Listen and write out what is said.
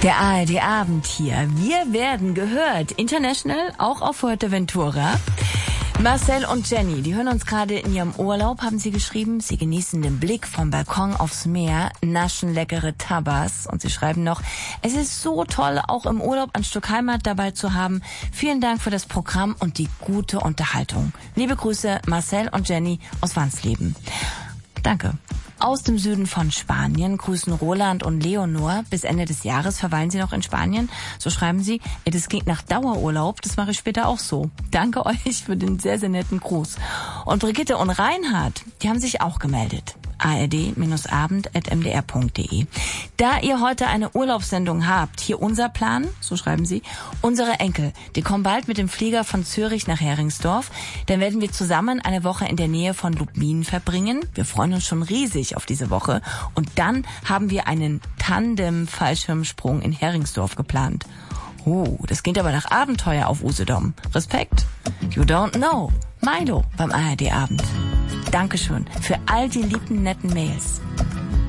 Der ARD-Abend hier. Wir werden gehört. International, auch auf Fuerteventura. Marcel und Jenny, die hören uns gerade in ihrem Urlaub, haben sie geschrieben. Sie genießen den Blick vom Balkon aufs Meer, naschen leckere Tabas. Und sie schreiben noch, es ist so toll, auch im Urlaub ein Stück Heimat dabei zu haben. Vielen Dank für das Programm und die gute Unterhaltung. Liebe Grüße, Marcel und Jenny aus Wansleben. Danke. Aus dem Süden von Spanien grüßen Roland und Leonor. Bis Ende des Jahres verweilen sie noch in Spanien. So schreiben sie, das klingt nach Dauerurlaub, das mache ich später auch so. Danke euch für den sehr, sehr netten Gruß. Und Brigitte und Reinhard, die haben sich auch gemeldet. ard-abend@mdr.de. Da ihr heute eine Urlaubssendung habt, hier unser Plan, so schreiben sie, unsere Enkel, die kommen bald mit dem Flieger von Zürich nach Heringsdorf. Dann werden wir zusammen eine Woche in der Nähe von Lubmin verbringen. Wir freuen uns schon riesig auf diese Woche. Und dann haben wir einen Tandem-Fallschirmsprung in Heringsdorf geplant. Das klingt aber nach Abenteuer auf Usedom. Respekt. You don't know. Milo beim ARD-Abend. Dankeschön für all die lieben, netten Mails.